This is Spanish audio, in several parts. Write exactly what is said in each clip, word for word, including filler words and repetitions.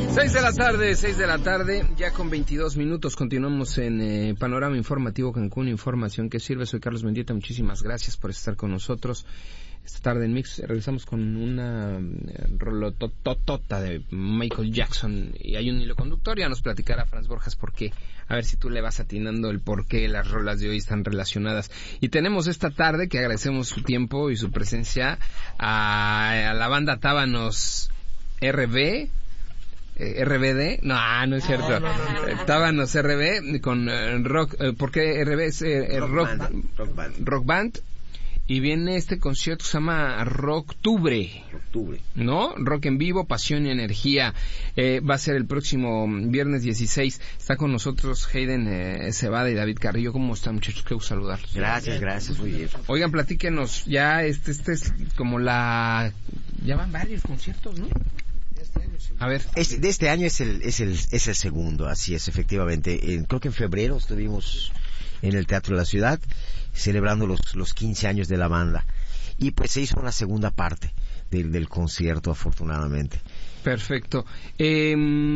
Seis de la tarde, seis de la tarde, ya con veintidós minutos, continuamos en eh, Panorama Informativo Cancún, información que sirve. Soy Carlos Mendieta, muchísimas gracias por estar con nosotros esta tarde en Mix. Regresamos con una eh, rolototota de Michael Jackson y hay un hilo conductor. Ya nos platicará Franz Borjas por qué, a ver si tú le vas atinando el por qué las rolas de hoy están relacionadas. Y tenemos esta tarde, que agradecemos su tiempo y su presencia, a, a la banda Tábanos R B, R B D, no, no es cierto. No, no, no, no. Tábanos R B con uh, rock, uh, ¿por qué R B es eh, rock, rock, band, rock, band. rock band? Y viene este concierto que se llama Rocktubre, Octubre, ¿no? Rock en vivo, pasión y energía. Eh, va a ser el próximo viernes dieciséis. Está con nosotros Hayden eh, Cebada y David Carrillo. ¿Cómo están, muchachos? Qué gusto saludarlos. Gracias, gracias, muy bien. Oigan, platíquenos, ya este, este es como la... Ya van varios conciertos, ¿no? A ver. Este, de este año es el, es el, es el segundo, así es, efectivamente. En, creo que en febrero estuvimos en el Teatro de la Ciudad celebrando los, los quince años de la banda. Y pues se hizo una segunda parte del, del concierto, afortunadamente. Perfecto. Eh,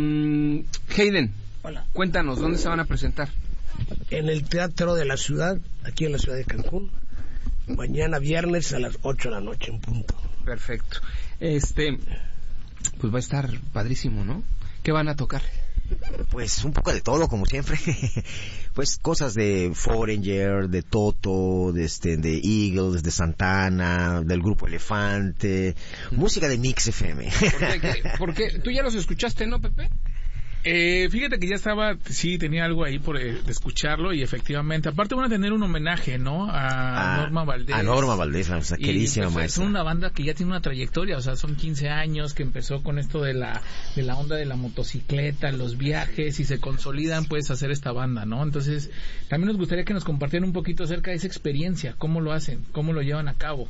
Hayden, hola. Cuéntanos, ¿dónde se van a presentar? En el Teatro de la Ciudad, aquí en la ciudad de Cancún. Mañana viernes a las ocho de la noche en punto. Perfecto. Este... Pues va a estar padrísimo, ¿no? ¿Qué van a tocar? Pues un poco de todo, como siempre. Pues cosas de Foreigner, de Toto, de, este, de Eagles, de Santana, del grupo Elefante, música de Mix F M. ¿Por qué? ¿Por qué? ¿Tú ya los escuchaste, no, Pepe? Eh, fíjate que ya estaba, sí, tenía algo ahí por eh, de escucharlo y efectivamente, aparte van a tener un homenaje, ¿no? A, a Norma Valdés. A Norma Valdés, nuestra queridísima pues, maestra. Son una banda que ya tiene una trayectoria, o sea, son quince años que empezó con esto de la de la onda de la motocicleta, los viajes y se consolidan pues hacer esta banda, ¿no? Entonces, también nos gustaría que nos compartieran un poquito acerca de esa experiencia, cómo lo hacen, cómo lo llevan a cabo.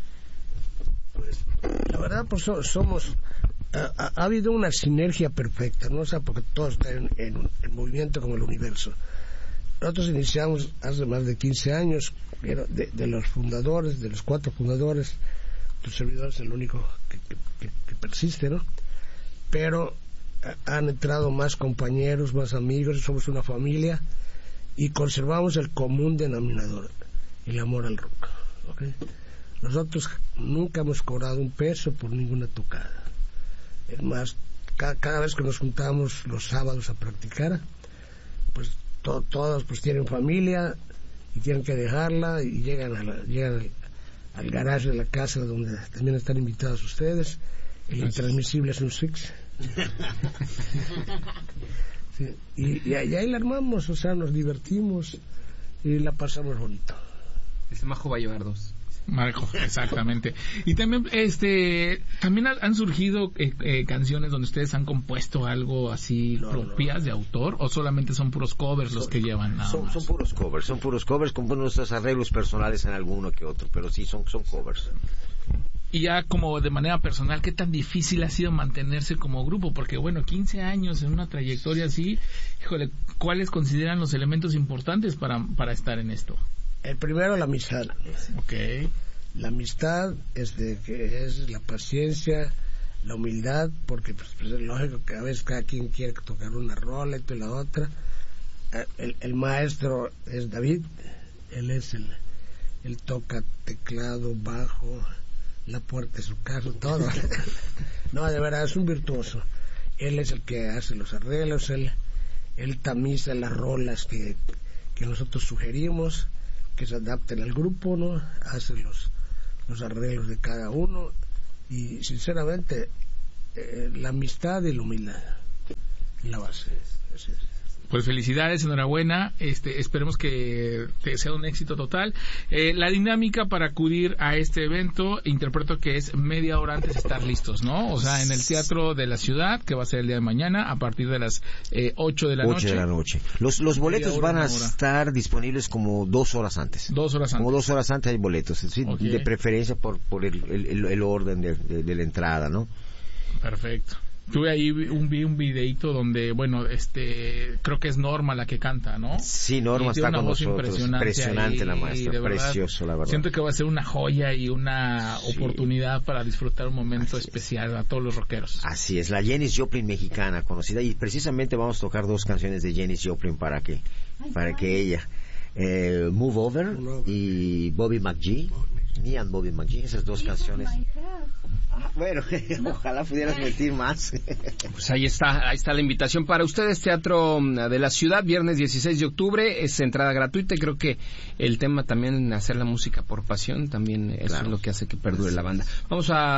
Pues, la verdad, pues so, somos... Ha, ha, ha habido una sinergia perfecta, ¿no? O sea, porque todos están en, en, en movimiento como el universo. Nosotros iniciamos hace más de quince años, pero de, de los fundadores, de los cuatro fundadores, tu servidor es el único que, que, que, que persiste, ¿no? Pero han entrado más compañeros, más amigos, somos una familia y conservamos el común denominador, el amor al rock, ¿okay? Nosotros nunca hemos cobrado un peso por ninguna tocada. Es más, cada, cada vez que nos juntamos los sábados a practicar, pues to, todos pues tienen familia y tienen que dejarla y llegan, a la, llegan al, al garaje de la casa donde también están invitados ustedes. El intransmisible es un Six. Sí, y, y ahí la armamos, o sea, nos divertimos y la pasamos bonito. Este Majo va a llevar dos. Marco, exactamente. Y también, este, también han surgido eh, eh, canciones donde ustedes han compuesto algo así no, propias no. de autor, o solamente son puros covers son, los que llevan nada son, más? Son puros covers, son puros covers con nuestros arreglos personales en alguno que otro, pero sí son, son covers. Y ya como de manera personal, ¿qué tan difícil ha sido mantenerse como grupo? Porque bueno, quince años en una trayectoria así, híjole, ¿cuáles consideran los elementos importantes para, para estar en esto? El primero, la amistad. Okay. La amistad es de que es la paciencia, la humildad, porque pues, pues es lógico que a veces cada quien quiere tocar una rola y la otra. El, el maestro es David, él es el, él toca teclado, bajo, la puerta de su casa, todo. No, de verdad es un virtuoso. Él es el que hace los arreglos, él, él tamiza las rolas que, que nosotros sugerimos, que se adapten al grupo, ¿no? Hace los, los arreglos de cada uno y sinceramente eh, la amistad y la humildad la base. Así es. Pues felicidades, enhorabuena, este, esperemos que te sea un éxito total. Eh, la dinámica para acudir a este evento, interpreto que es media hora antes de estar listos, ¿no? O sea, en el Teatro de la Ciudad, que va a ser el día de mañana, a partir de las eh, ocho de la noche. ocho de la noche. Los, los boletos van a estar disponibles como dos horas antes. Dos horas antes. Como dos horas antes hay boletos, ¿sí? Okay. De preferencia por, por el, el, el orden de, de, de la entrada, ¿no? Perfecto. Tuve ahí un, vi un videito donde, bueno, este, creo que es Norma la que canta, ¿no? Sí, Norma está con nosotros. Impresionante, impresionante ahí, la maestra, verdad, precioso, la verdad. Siento que va a ser una joya y una sí. oportunidad para disfrutar un momento Así especial es. a todos los rockeros. Así es, la Janis Joplin mexicana, conocida, y precisamente vamos a tocar dos canciones de Janis Joplin para que, para que ella, eh, Move Over y Bobby McGee, Me and Bobby McGee, esas dos canciones. Ah, bueno, ojalá pudieras meter más. Pues ahí está, ahí está la invitación para ustedes, Teatro de la Ciudad, viernes dieciséis de octubre, es entrada gratuita y creo que el tema también, hacer la música por pasión, también eso claro. es lo que hace que perdure la banda. Vamos a,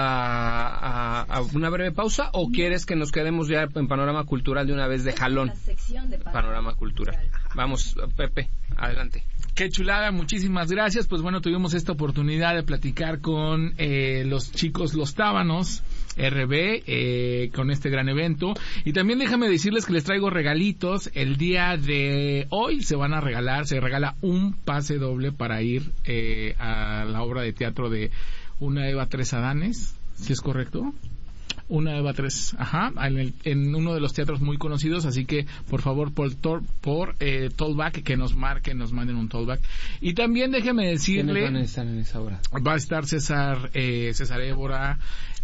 a, a una breve pausa, ¿o quieres que nos quedemos ya en Panorama Cultural de una vez de jalón? Panorama Cultural. Vamos, Pepe, adelante. Qué chulada, muchísimas gracias. Pues bueno, tuvimos esta oportunidad de platicar con eh, los chicos Los Tábanos, R B, eh, con este gran evento. Y también déjame decirles que les traigo regalitos. El día de hoy se van a regalar, se regala un pase doble para ir eh, a la obra de teatro de Una Eva Tres Adanes, ¿sí es correcto? Una Eva tres, ajá, en, el, en uno de los teatros muy conocidos, así que por favor por, por eh, Tollback, que nos marquen, nos manden un Tollback. Y también déjeme decirle, ¿quiénes van a estar en esa obra? Va a estar César, eh, César Évora,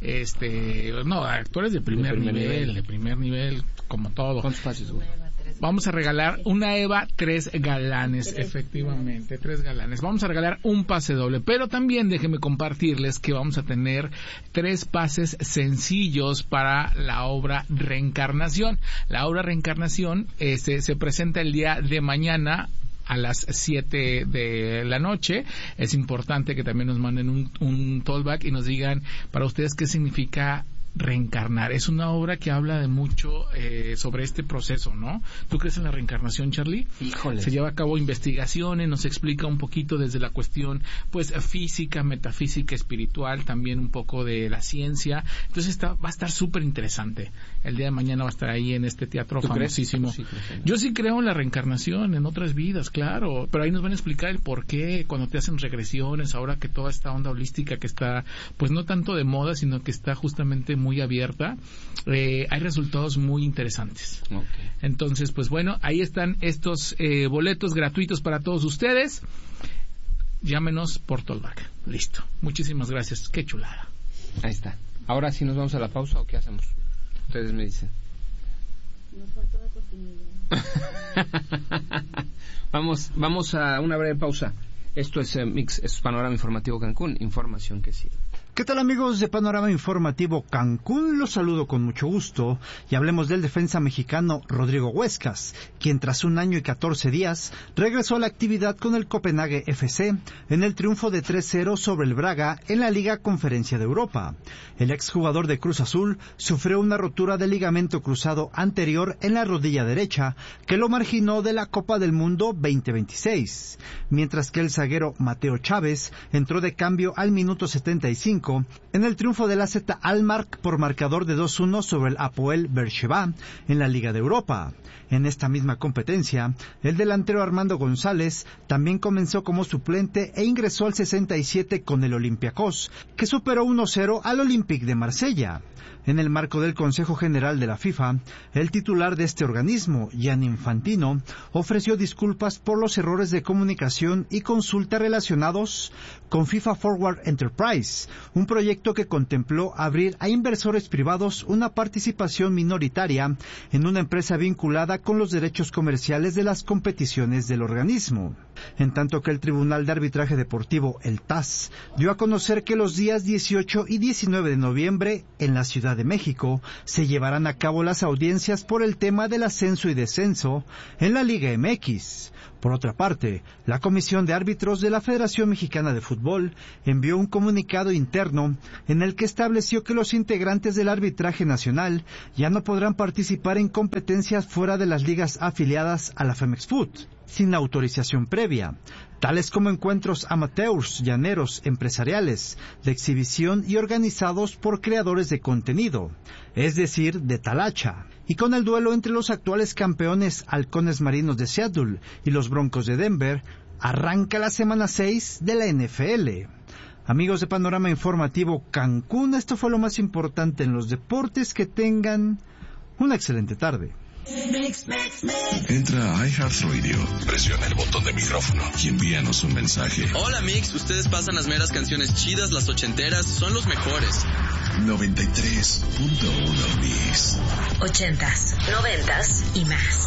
este, no, actores de primer, de primer nivel, nivel, de primer nivel, como todo. ¿Cuántos pases, güey? Vamos a regalar una Eva, tres galanes, efectivamente, tres galanes. Vamos a regalar un pase doble, pero también déjenme compartirles que vamos a tener tres pases sencillos para la obra Reencarnación. La obra Reencarnación este, se presenta el día de mañana a las siete de la noche. Es importante que también nos manden un, un tollback y nos digan para ustedes qué significa reencarnar. Es una obra que habla de mucho eh, sobre este proceso, ¿no? ¿Tú crees en la reencarnación, Charlie? Híjole. Se lleva a cabo investigaciones, nos explica un poquito desde la cuestión, pues, física, metafísica, espiritual, también un poco de la ciencia. Entonces está, va a estar súper interesante. El día de mañana va a estar ahí en este teatro famosísimo. Sí, Yo sí creo en la reencarnación, en otras vidas, claro, pero ahí nos van a explicar el por qué, cuando te hacen regresiones, ahora que toda esta onda holística que está, pues, no tanto de moda, sino que está justamente muy abierta, eh, hay resultados muy interesantes. Okay. Entonces, pues bueno, ahí están estos eh, boletos gratuitos para todos ustedes. Llámenos por Tollback. Listo. Muchísimas gracias. Qué chulada. Ahí está. Ahora sí nos vamos a la pausa, ¿o qué hacemos? Ustedes me dicen. Nos faltó la continuidad. vamos, vamos a una breve pausa. Esto es eh, Mix, es Panorama Informativo Cancún, información que sirve. ¿Qué tal, amigos de Panorama Informativo Cancún? Los saludo con mucho gusto y hablemos del defensa mexicano Rodrigo Huescas, quien tras un año y catorce días regresó a la actividad con el Copenhague F C en el triunfo de tres cero sobre el Braga en la Liga Conferencia de Europa. El exjugador de Cruz Azul sufrió una rotura del ligamento cruzado anterior en la rodilla derecha que lo marginó de la Copa del Mundo veinte veintiséis, mientras que el zaguero Mateo Chávez entró de cambio al minuto setenta y cinco en el triunfo del A Z Alkmaar por marcador de dos uno sobre el Hapoel Beersheva en la Liga de Europa. En esta misma competencia, el delantero Armando González también comenzó como suplente e ingresó al sesenta y siete con el Olympiacos, que superó uno cero al Olympique de Marsella. En el marco del Consejo General de la FIFA, el titular de este organismo, Gianni Infantino, ofreció disculpas por los errores de comunicación y consulta relacionados con FIFA Forward Enterprise, un proyecto que contempló abrir a inversores privados una participación minoritaria en una empresa vinculada con los derechos comerciales de las competiciones del organismo. En tanto que el Tribunal de Arbitraje Deportivo, el T A S, dio a conocer que los días dieciocho y diecinueve de noviembre, en la Ciudad de México, se llevarán a cabo las audiencias por el tema del ascenso y descenso en la Liga M X. Por otra parte, la Comisión de Árbitros de la Federación Mexicana de Fútbol envió un comunicado interno en el que estableció que los integrantes del arbitraje nacional ya no podrán participar en competencias fuera de las ligas afiliadas a la Femexfoot, sin autorización previa, tales como encuentros amateurs, llaneros, empresariales, de exhibición y organizados por creadores de contenido, es decir, de talacha. Y con el duelo entre los actuales campeones Halcones Marinos de Seattle y los Broncos de Denver, arranca la semana seis de la N F L. Amigos de Panorama Informativo Cancún, esto fue lo más importante en los deportes. Que tengan una excelente tarde. Entra a iHeartRadio, presiona el botón de micrófono y envíanos un mensaje. Hola Mix, ustedes pasan las meras canciones chidas, las ochenteras, son los mejores. noventa y tres punto uno Mix. Ochentas, noventas y más.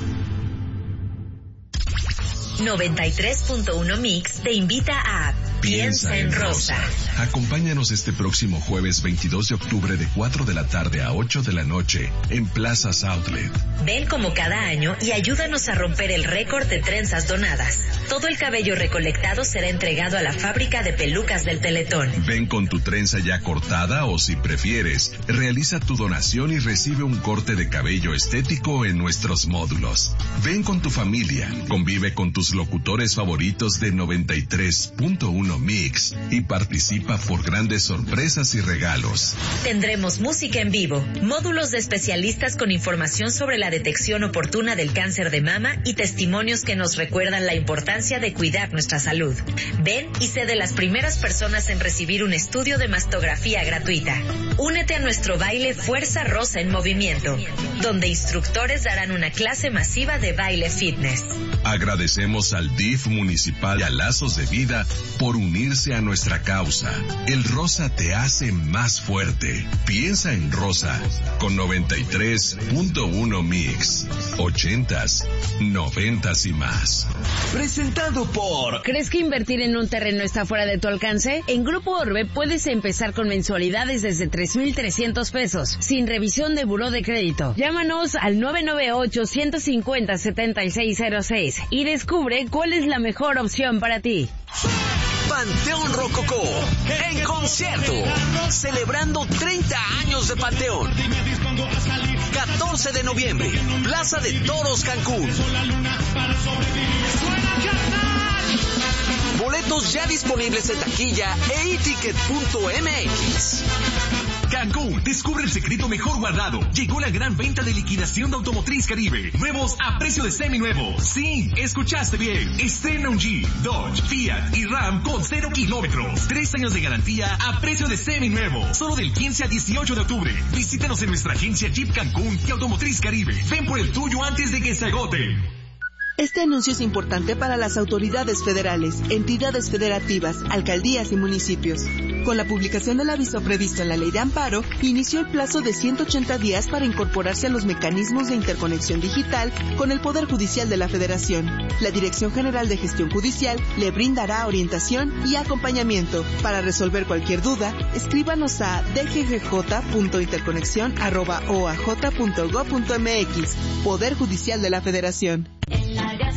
noventa y tres punto uno Mix te invita a Piensa en Rosa. Acompáñanos este próximo jueves veintidós de octubre de cuatro de la tarde a ocho de la noche en Plazas Outlet. Ven como cada año y ayúdanos a romper el récord de trenzas donadas. Todo el cabello recolectado será entregado a la fábrica de pelucas del Teletón. Ven con tu trenza ya cortada o, si prefieres, realiza tu donación y recibe un corte de cabello estético en nuestros módulos. Ven con tu familia, convive con tus locutores favoritos de noventa y tres punto uno Mix y participa por grandes sorpresas y regalos. Tendremos música en vivo, módulos de especialistas con información sobre la detección oportuna del cáncer de mama y testimonios que nos recuerdan la importancia de cuidar nuestra salud. Ven y sé de las primeras personas en recibir un estudio de mastografía gratuita. Únete a nuestro baile Fuerza Rosa en Movimiento, donde instructores darán una clase masiva de baile fitness. Agradecemos al D I F municipal y a Lazos de Vida por unirse a nuestra causa. El rosa te hace más fuerte. Piensa en Rosa con noventa y tres punto uno Mix. Ochentas, noventas y más. Presentado por... ¿Crees que invertir en un terreno está fuera de tu alcance? En Grupo Orbe puedes empezar con mensualidades desde tres mil trescientos pesos, sin revisión de buró de crédito. Llámanos al nueve nueve ocho, uno cinco cero, siete seis cero seis y descubre cuál es la mejor opción para ti. Panteón Rococó en concierto, celebrando treinta años de Panteón. catorce de noviembre, Plaza de Toros, Cancún. Boletos ya disponibles en taquilla e eticket punto m x. Cancún, descubre el secreto mejor guardado. Llegó la gran venta de liquidación de Automotriz Caribe. Nuevos a precio de seminuevo. Sí, escuchaste bien. Estrena un Jeep, Dodge, Fiat y Ram con cero kilómetros. Tres años de garantía a precio de seminuevo. Solo del quince al dieciocho de octubre. Visítanos en nuestra agencia Jeep Cancún y Automotriz Caribe. Ven por el tuyo antes de que se agote. Este anuncio es importante para las autoridades federales, entidades federativas, alcaldías y municipios. Con la publicación del aviso previsto en la Ley de Amparo, inició el plazo de ciento ochenta días para incorporarse a los mecanismos de interconexión digital con el Poder Judicial de la Federación. La Dirección General de Gestión Judicial le brindará orientación y acompañamiento. Para resolver cualquier duda, escríbanos a d g g j punto interconexión arroba o a j punto gob punto m x. Poder Judicial de la Federación.